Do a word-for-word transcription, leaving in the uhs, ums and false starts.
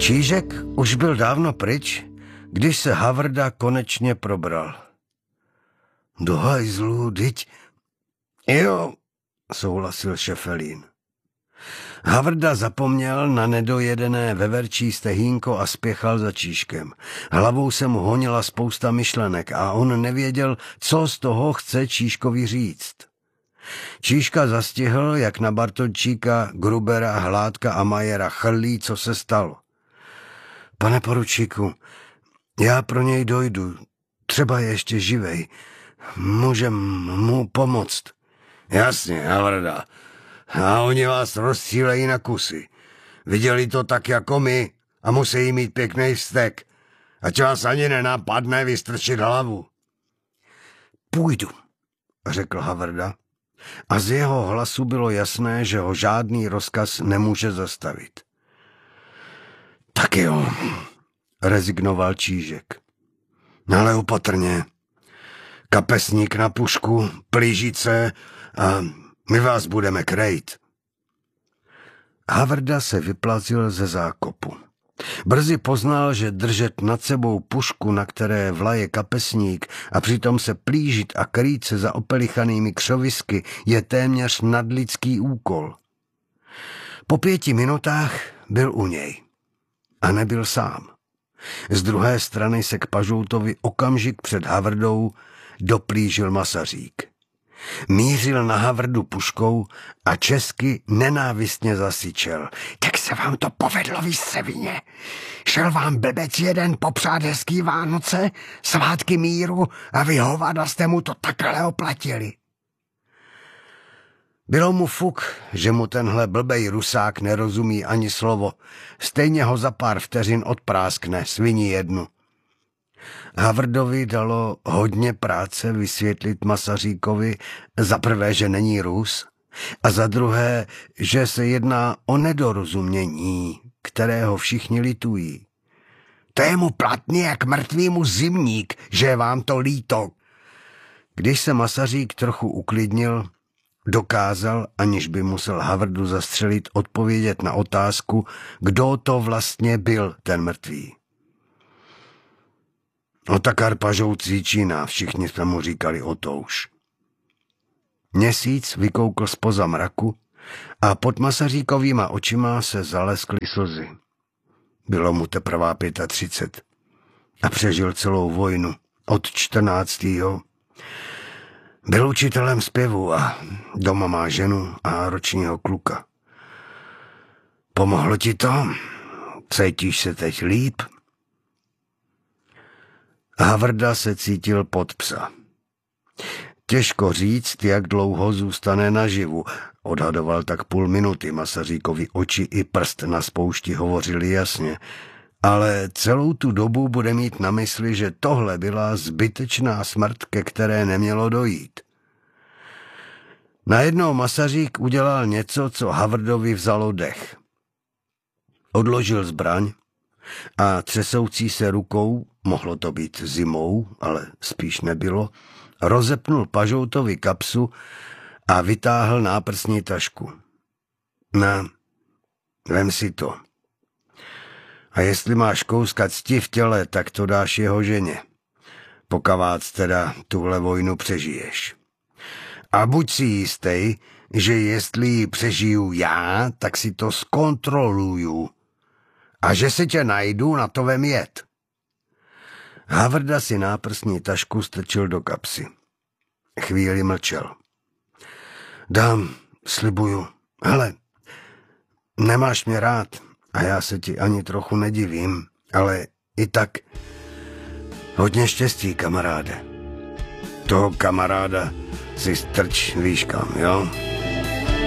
Čížek už byl dávno pryč, když se Havrda konečně probral. Do hajzlu, dyť... Jo, souhlasil Šefelín. Havrda zapomněl na nedojedené veverčí stehínko a spěchal za Čížkem. Hlavou se mu honila spousta myšlenek a on nevěděl, co z toho chce Čížkovi říct. Čížka zastihl, jak na Bartončíka, Grubera, Hládka a Majera chrlí, co se stalo. Pane poručíku, já pro něj dojdu, třeba je ještě živej. Můžem mu pomoct. Jasně, Havrda. A oni vás rozstřílejí na kusy. Viděli to tak jako my a musí mít pěkný vztek. Ať vás ani nenapadne vystrčit hlavu. Půjdu, řekl Havrda. A z jeho hlasu bylo jasné, že ho žádný rozkaz nemůže zastavit. Tak jo, rezignoval Čížek. Ale opatrně. Kapesník na pušku, plížice a my vás budeme krejt. Havrda se vyplazil ze zákopu. Brzy poznal, že držet nad sebou pušku, na které vlaje kapesník, a přitom se plížit a krýt se za opelichanými křovisky, je téměř nadlidský úkol. Po pěti minutách byl u něj. A nebyl sám. Z druhé strany se k Pažoutovi okamžik před Havrdou doplížil Masařík. Mířil na Havrdu puškou a česky nenávistně zasyčel. Tak se vám to povedlo, vy sevině. Šel vám blbec jeden popřát hezký Vánoce, svátky míru a vy hovada jste mu to takhle oplatili. Bylo mu fuk, že mu tenhle blbej Rusák nerozumí ani slovo. Stejně ho za pár vteřin odpráskne, svini jednu. Havrdovi dalo hodně práce vysvětlit Masaříkovi za prvé, že není Rus, a za druhé, že se jedná o nedorozumění, kterého všichni litují. To je mu platný jak mrtvýmu zimník, že je vám to líto. Když se Masařík trochu uklidnil, dokázal, aniž by musel Havrdu zastřelit, odpovědět na otázku, kdo to vlastně byl ten mrtvý. Otakar Pažout z Jíčína, všichni jsme mu říkali Otouš. Měsíc vykoukl zpoza mraku a pod Masaříkovýma očima se zaleskly slzy. Bylo mu teprve třicet pět a přežil celou vojnu od čtrnáctého Byl učitelem zpěvu a doma má ženu a ročního kluka. Pomohlo ti to? Cítíš se teď líp? Havrda se cítil pod psa. Těžko říct, jak dlouho zůstane naživu. Odhadoval tak půl minuty, Masaříkovi oči i prst na spoušti hovořili jasně. Ale celou tu dobu bude mít na mysli, že tohle byla zbytečná smrt, ke které nemělo dojít. Najednou Masařík udělal něco, co Havrdovi vzalo dech. Odložil zbraň a třesoucí se rukou, mohlo to být zimou, ale spíš nebylo, rozepnul Pažoutovi kapsu a vytáhl náprsní tašku. Na, vem si to. A jestli máš kouska cti v těle, tak to dáš jeho ženě. Pokavác teda tuhle vojnu přežiješ. A buď si jistý, že jestli ji přežiju já, tak si to zkontroluju. A že se tě najdu, na to vem jet. Havrda si náprsní tašku strčil do kapsy. Chvíli mlčel. Dám, slibuju. Hele, nemáš mě rád a já se ti ani trochu nedivím, ale i tak hodně štěstí, kamaráde. Toho kamaráda si strč, víš kam, jo?